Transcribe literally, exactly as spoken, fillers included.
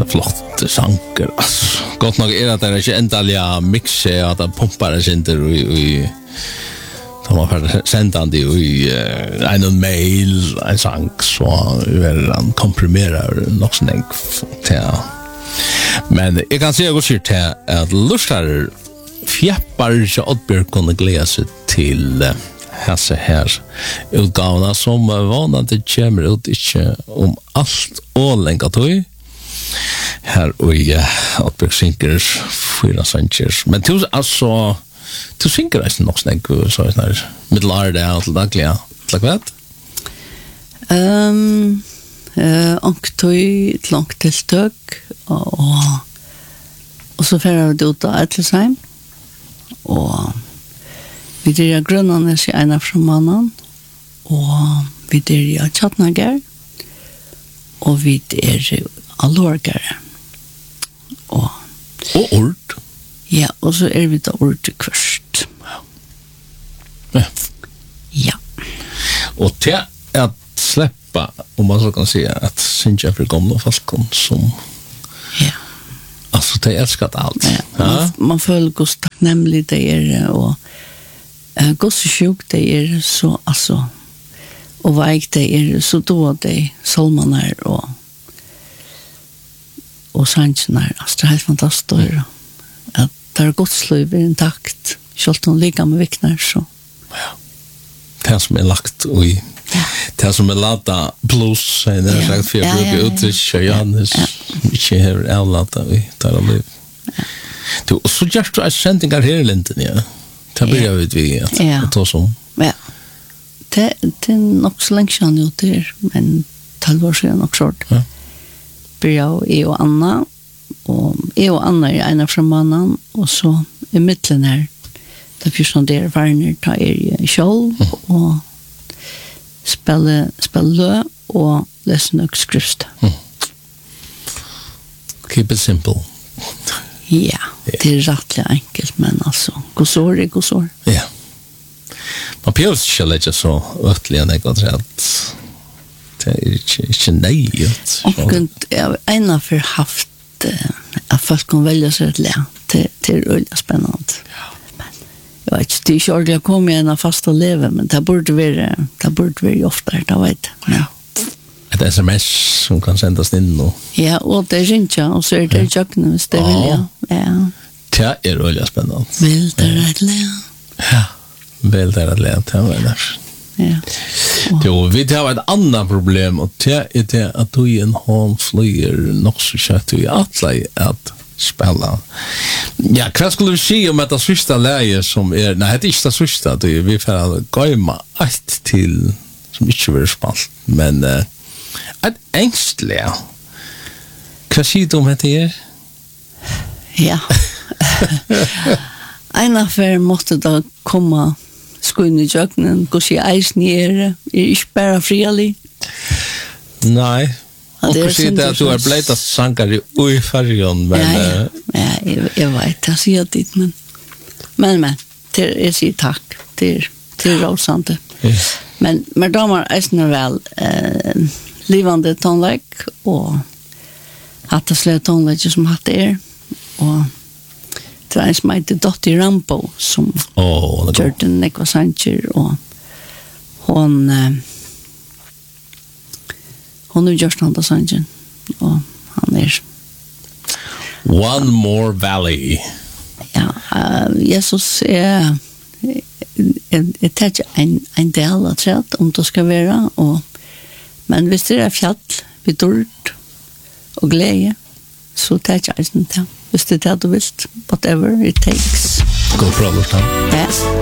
flott sanger. Alltså, gott nog är att det är inte ändaliga mixer att det pumpar det inte i de har fått sändande i uh, en mail, en sang så är han komprimerar något sånt till. Men jag kan säga också till att lustar fjäppar så Oddbjörn kunde glädja sig till uh, Hasse här utgavna som vanande kommer ut inte om allt och länge tog här och Oddbjörn synkers fyra sanger. Men du alltså du synker det nog snägg så är det middelarde och dagliga like that. Ehm eh och tog ett långt tilltök och och så färra det ut att Etlesheim och vi där grönan är sig ena från mannen och vi där i Chatnagar och vi där Allorgar och och ord. Ja, och så är vi då ord först. Ja. Ja. Och till att släppa, om man så kan säga, att synja för gamla folkon som ja. Alltså det älskat allt. Ja. Ja. Man, man följer hur tacknämlig det är och uh, hur så sjuk det är så alltså och väg det är så då det salmarna och och sancherna. Alltså det är helt fantastiskt mm. att det är Guds liv är intakt. Själv hon ligger med viknar så. Ja. Det som är lagt och i ja. Det som är lata plus det är ja. sagt för ja, jag brukar ja, ja, uttrycka Johannes inte här är lata vi tar liv. Du så just du sändingar här i Linden ja. Det börjar vi vi att ja. ta som. Ja. Det det är nog så länge sedan gjort det men tolv år sedan också. Ja. Börjar i och Anna och jag och Anna är ena från mannen och så i mitten här där finns någon där Werner tar er i själv och spela spela och läsa något skrift. Mm. Keep it simple. Ja, det är rätt enkelt men alltså gosor är gosor. Ja. Man behöver inte lägga så ötliga något rätt. Det är inte, inte nöjt. Och en av för haft att folk kan välja sig ett lä. Det, det är väldigt spännande. Ja. Men jag vet inte, det är inte ordentligt att komma i en fasta leve, men det borde vara, det borde vara oftare, det vet jag. Men. Ett sms som kan sändas in och... Ja, och det är inte, och så är det i köknen hvis det vill jag. Ja. Det är väldigt spännande. Vill det ett lä? Ja, vill det ett lä, det var det. Ja. Jo, vi har ett annat problem och det är det att du i en hånd flyger nog så kött i att att spela. Ja, vad skulle vi säga om att det sista läget som är, nej det är inte det sista, vi får gøyma ett till som inte vill spela, men uh, ett ängstliga. Vad säger du om det är? Ja. En affär måste då komma skun i köknen, hur jag eisen är, är inte bara frilig. Nej, och hur säger det att du har blivit att sankar i färgen, men... Ja, ja, ja jag, jag vet, jag säger det, men... Men, men, till, jag säger tack, till, till rådsante. Ja. Men, men de har eisen väl eh, livande tonlägg, och hatt slä tonlägg som hatt er, och... Det var en som heter Dottie Rambo som oh, gjorde en Nekva Sanchez och hon eh, hon har gjort något Sanchez och han är One More Valley. Ja, uh, Jesus är ett tätt en en del att säga om det ska vara och men visst är det fjäll vid dörrt och glädje så tätt jag inte. Hvis det er det du visst, whatever it takes. God problem. Ja.